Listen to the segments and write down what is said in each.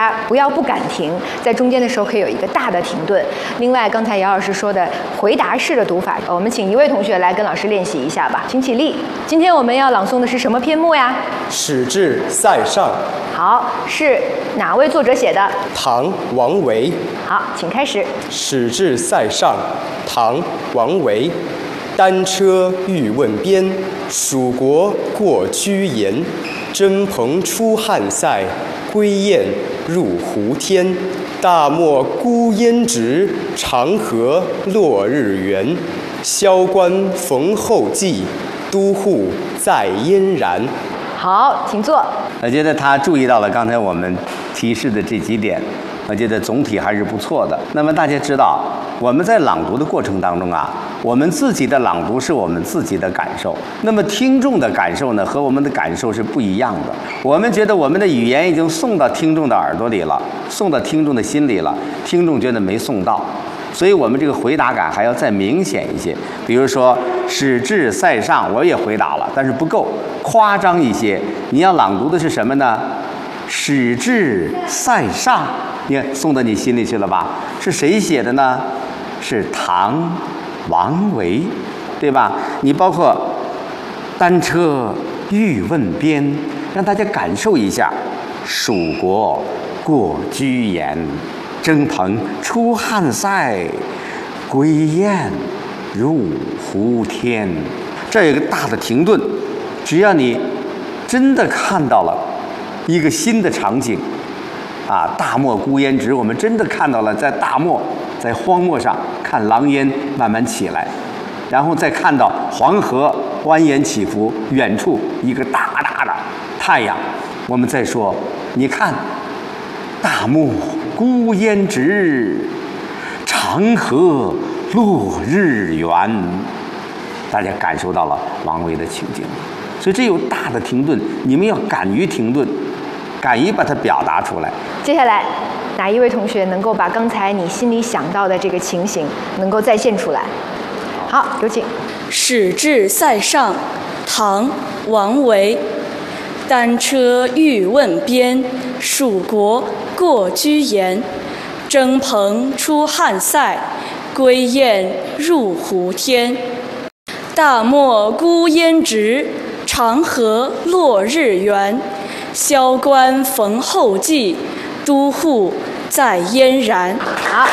家不要不敢停，在中间的时候可以有一个大的停顿。另外，刚才姚老师说的回答式的读法，我们请一位同学来跟老师练习一下吧，请起立。今天我们要朗诵的是什么篇目呀？ 史志塞上。 好，是哪位作者写的？ 唐王维。 好，请开始。 史志塞上，唐王维。单车欲问边，蜀国过居延。征蓬出汉塞，归雁入胡天。大漠孤烟直，长河落日圆。萧关逢候骑，都护在燕然。 好，请坐。 我觉得他注意到了刚才我们提示的这几点，我觉得总体还是不错的。那么大家知道，我们在朗读的过程当中啊，我们自己的朗读是我们自己的感受，那么听众的感受呢，和我们的感受是不一样的。我们觉得我们的语言已经送到听众的耳朵里了，送到听众的心里了，听众觉得没送到，所以我们这个回答感还要再明显一些。比如说史志塞上，我也回答了，但是不够，夸张一些。你要朗读的是什么呢？史志塞上，你看送到你心里去了吧？是谁写的呢？是唐王维，对吧？你包括单车欲问边，让大家感受一下蜀国过居延，征蓬出汉塞，归雁入胡天。这有一个大的停顿，只要你真的看到了一个新的场景啊，大漠孤烟直，我们真的看到了在大漠，在荒漠上看狼烟慢慢起来，然后再看到黄河蜿蜒起伏，远处一个大大的太阳。我们再说，你看大漠孤烟直，长河落日圆，大家感受到了王维的情景。所以这有大的停顿，你们要敢于停顿，敢于把它表达出来。 接下来，哪一位同学能够把刚才你心里想到的这个情形能够再现出来？好，有请。 史志塞上，唐王维。单车欲问边，蜀国过居延。征蓬出汉塞，归雁入胡天。大漠孤烟直，长河落日圆。萧关逢候骑，都护在燕然。 好。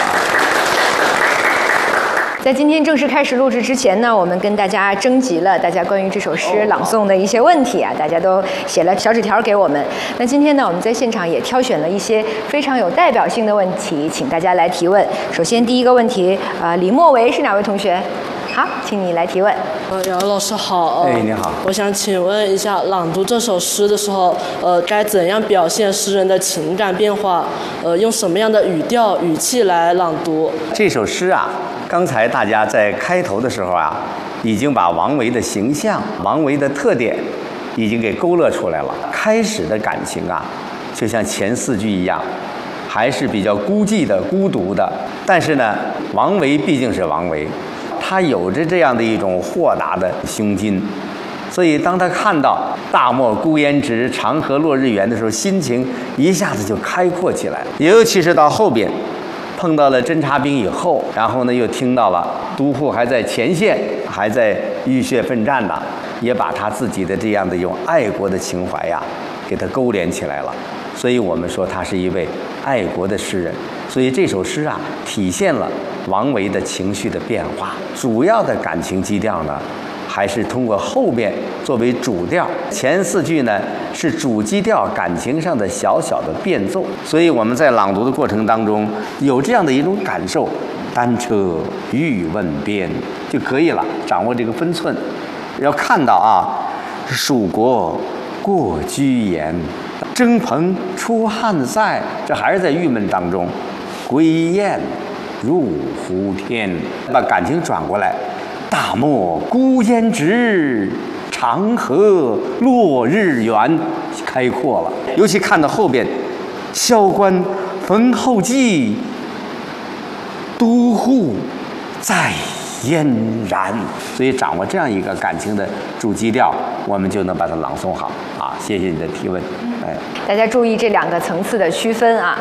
在今天正式开始录制之前呢，我们跟大家征集了大家关于这首诗朗诵的一些问题啊，大家都写了小纸条给我们。那今天呢，我们在现场也挑选了一些非常有代表性的问题，请大家来提问。首先第一个问题，李莫维是哪位同学？好，请你来提问。 姚老师好。 哎，你好。 我想请问一下，朗读这首诗的时候，该怎样表现诗人的情感变化？用什么样的语调、语气来朗读？ 这首诗啊，刚才大家在开头的时候啊，已经把王维的形象、王维的特点已经给勾勒出来了。开始的感情啊，就像前4句一样，还是比较孤寂的、孤独的。但是呢，王维毕竟是王维，他有着这样的一种豁达的胸襟，所以当他看到大漠孤烟直，长河落日圆的时候，心情一下子就开阔起来了。尤其是到后边碰到了侦察兵以后，然后呢又听到了都护还在前线，还在浴血奋战呢，也把他自己的这样的一种爱国的情怀呀，给他勾连起来了。所以我们说他是一位爱国的诗人。所以这首诗啊，体现了王维的情绪的变化。主要的感情基调呢，还是通过后边作为主调，前4句呢是主基调感情上的小小的变奏。所以我们在朗读的过程当中有这样的一种感受，单车欲问边就可以了，掌握这个分寸。要看到啊，蜀国过居延，征蓬出汉塞，这还是在郁闷当中。归雁入胡天，把感情转过来，大漠孤烟直，长河落日圆，开阔了。尤其看到后边，萧关逢候骑，都护在燕然。所以掌握这样一个感情的主基调，我们就能把它朗诵好啊！谢谢你的提问。哎， 大家注意这2个层次的区分啊。